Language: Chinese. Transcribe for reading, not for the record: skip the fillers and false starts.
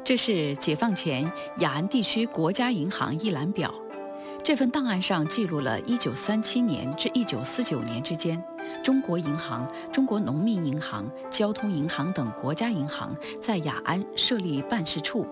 这是解放前雅安地区国家银行一览表。这份档案上记录了1937年至1949年之间，中国银行、中国农民银行、交通银行等国家银行在雅安设立办事处。